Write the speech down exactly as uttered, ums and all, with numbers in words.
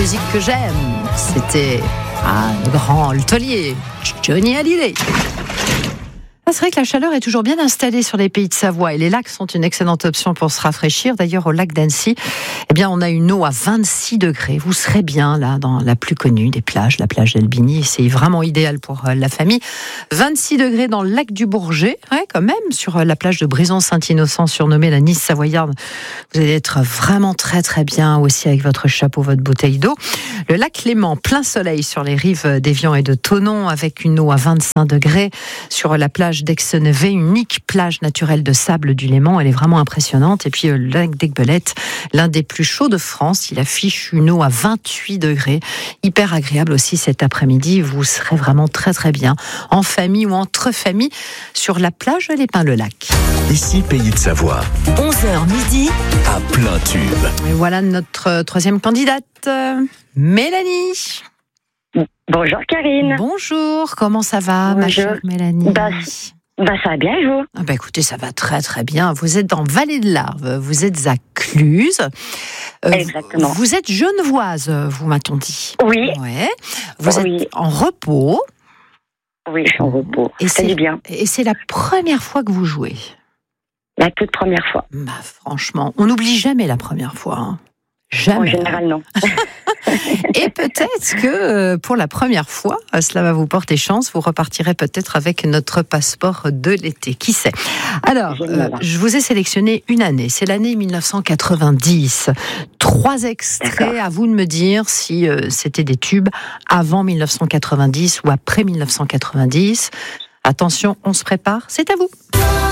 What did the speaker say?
musique que j'aime. C'était un grand taulier, Johnny Hallyday. Ah, c'est vrai que la chaleur est toujours bien installée sur les pays de Savoie et les lacs sont une excellente option pour se rafraîchir. D'ailleurs, au lac d'Annecy, eh bien, on a une eau à vingt-six degrés. Vous serez bien là dans la plus connue des plages, la plage d'Albigny. C'est vraiment idéal pour la famille. vingt-six degrés dans le lac du Bourget, ouais, quand même, sur la plage de Brison-Saint-Innocent, surnommée la Nice savoyarde. Vous allez être vraiment très très bien aussi avec votre chapeau, votre bouteille d'eau. Le lac Léman, plein soleil sur les rives d'Évian et de Thonon, avec une eau à vingt-cinq degrés sur la plage d'Aix-Nevet, unique plage naturelle de sable du Léman. Elle est vraiment impressionnante. Et puis le lac d'Aiguebelette, l'un des plus chauds de France, il affiche une eau à vingt-huit degrés. Hyper agréable aussi cet après-midi. Vous serez vraiment très très bien en famille ou entre familles sur la plage de l'Épin-le-Lac. Ici, Pays de Savoie. onze heures midi. À plein tube. Et voilà notre troisième candidate, Mélanie. Bonjour Karine. Bonjour, comment ça va, ma Bonjour. chère Mélanie? Bah, bah ça va bien et vous? Ah bah écoutez, ça va très très bien. Vous êtes en Vallée de l'Arve, vous êtes à Cluse. Euh, Exactement. Vous, vous êtes genevoise, vous m'a-t-on dit? Oui. Ouais. Vous Oui. êtes en repos. Oui, je suis en repos. Et Ça c'est dit bien. Et c'est la première fois que vous jouez. La toute première fois. Bah franchement, on n'oublie jamais la première fois. Hein. Jamais. En général, non. Et peut-être que euh, pour la première fois, euh, cela va vous porter chance. Vous repartirez peut-être avec notre passeport de l'été. Qui sait? Alors, euh, je vous ai sélectionné une année. C'est l'année dix-neuf cent quatre-vingt-dix. Trois extraits. D'accord. À vous de me dire si euh, c'était des tubes avant dix-neuf cent quatre-vingt-dix ou après dix-neuf cent quatre-vingt-dix. Attention, on se prépare. C'est à vous.